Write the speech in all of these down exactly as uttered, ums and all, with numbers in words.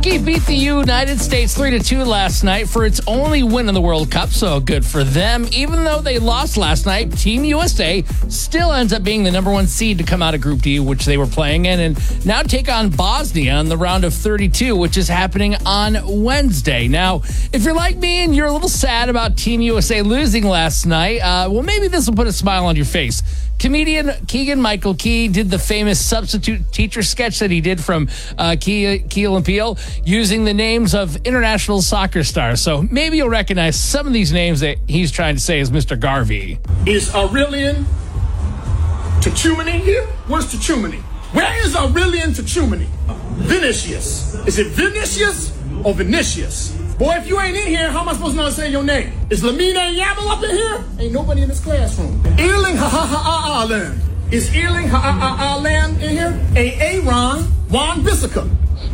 Fiji beat the United States three to two last night for its only win in the World Cup, so good for them. Even though they lost last night, Team U S A still ends up being the number one seed to come out of Group D, which they were playing in, and now take on Bosnia in the round of thirty-two, which is happening on Wednesday. Now, if you're like me and you're a little sad about Team U S A losing last night, uh, well, maybe this will put a smile on your face. Comedian Keegan-Michael Key did the famous substitute teacher sketch that he did from uh, Key, Key and Peele using the names of international soccer stars. So maybe you'll recognize some of these names that he's trying to say as Mister Garvey. Is Aurelian Tchouameni here? Where's Tchouameni? Where is Aurelian Tchouameni? Vinicius. Is it Vinicius or Vinicius? Boy, if you ain't in here, how am I supposed to know how to say your name? Is Lamine Yamal up in here? Ain't nobody in this classroom. Erling Haaland. Is Erling Haaland in here? A Aaron Wan Bissaka.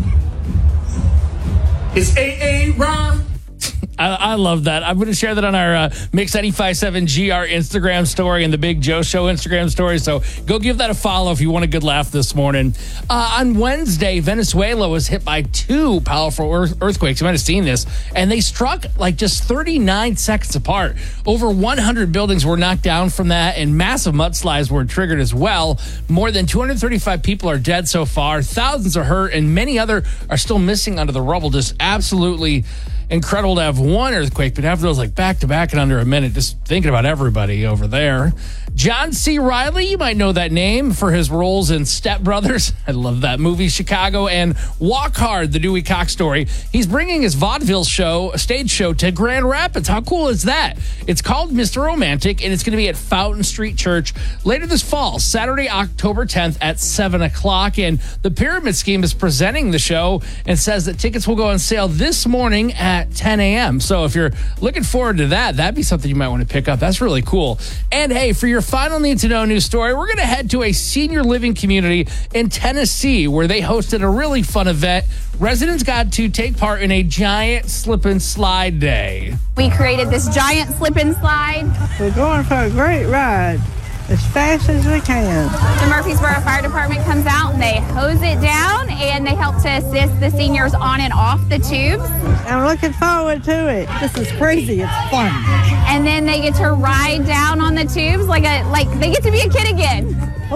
Is A Aaron? I, I love that. I'm going to share that on our uh, Mix ninety-five point seven G R Instagram story and the Big Joe Show Instagram story. So go give that a follow if you want a good laugh this morning. Uh, on Wednesday, Venezuela was hit by two powerful earth- earthquakes. You might have seen this. And they struck like just thirty-nine seconds apart. Over one hundred buildings were knocked down from that, and massive mudslides were triggered as well. More than two hundred thirty-five people are dead so far. Thousands are hurt, and many other are still missing under the rubble. Just absolutely incredible to have one earthquake, but have those like back to back in under a minute. Just thinking about everybody over there. John C. Reilly, you might know that name for his roles in Step Brothers. I love that movie, Chicago, and Walk Hard, the Dewey Cox story. He's bringing his vaudeville show, stage show, to Grand Rapids. How cool is that? It's called Mister Romantic, and it's going to be at Fountain Street Church later this fall, Saturday, October tenth at seven o'clock. And the Pyramid Scheme is presenting the show and says that tickets will go on sale this morning at ten a.m. So if you're looking forward to that, that'd be something you might want to pick up. That's really cool. And hey, for your final need to know news story, we're going to head to a senior living community in Tennessee where they hosted a really fun event. Residents got to take part in a giant slip and slide day. We created this giant slip and slide. We're going for a great ride as fast as we can. The Murfreesboro Fire Department comes out and they hose it down and they help to assist the seniors on and off the tubes. I'm looking forward to it. This is crazy. It's fun. And then they get to ride down on the tubes like a like they get to be a kid again.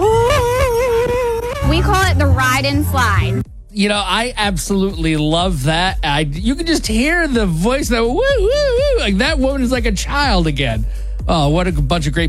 Ooh. We call it the ride and slide. You know, I absolutely love that. I, you can just hear the voice that woo, woo, woo. Like that woman is like a child again. Oh, what a bunch of great